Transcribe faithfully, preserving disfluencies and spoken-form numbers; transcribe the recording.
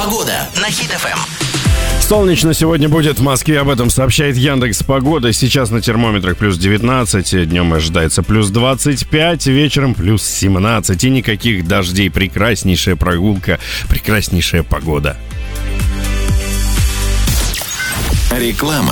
Погода на Хит-ФМ. Солнечно сегодня будет в Москве, об этом сообщает Яндекс.Погода. Сейчас на термометрах плюс девятнадцать, днем ожидается плюс двадцать пять, вечером плюс семнадцать. И никаких дождей, прекраснейшая прогулка, прекраснейшая погода. Реклама.